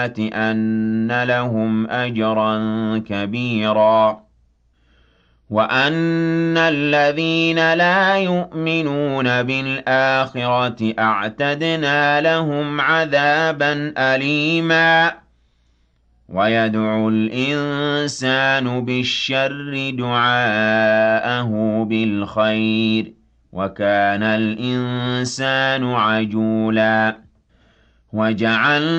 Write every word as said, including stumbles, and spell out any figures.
أَنَّ لَهُمْ أَجْرًا كَبِيرًا وَأَنَّ الَّذِينَ لَا يُؤْمِنُونَ بِالْآخِرَةِ أَعْتَدْنَا لَهُمْ عَذَابًا أَلِيمًا وَيَدْعُ الْإِنسَانُ بِالشَّرِّ دُعَاءَهُ بِالْخَيْرِ وَكَانَ الْإِنسَانُ عَجُولًا وَجَعَلْنَا